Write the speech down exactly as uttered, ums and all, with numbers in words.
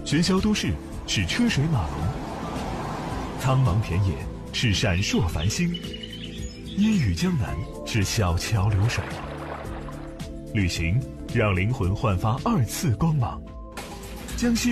喧嚣都市是车水马龙，苍茫田野是闪烁繁星，烟雨江南是小桥流水。旅行让灵魂焕发二次光芒，将